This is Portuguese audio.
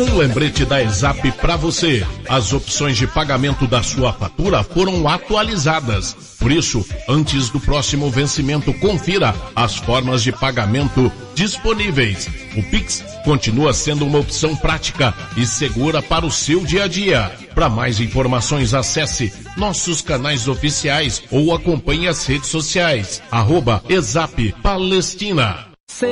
Um lembrete da ESAP para você. As opções de pagamento da sua fatura foram atualizadas. Por isso, antes do próximo vencimento, confira as formas de pagamento disponíveis. O Pix continua sendo uma opção prática e segura para o seu dia a dia. Para mais informações, acesse nossos canais oficiais ou acompanhe as redes sociais. @ESAP Palestina.